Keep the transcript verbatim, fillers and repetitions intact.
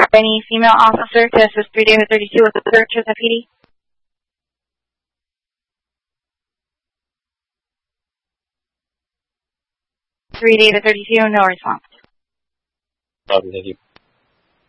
any female officer to assist three David thirty-two with the search of the P D? three David thirty-two, no response. Roger, thank you.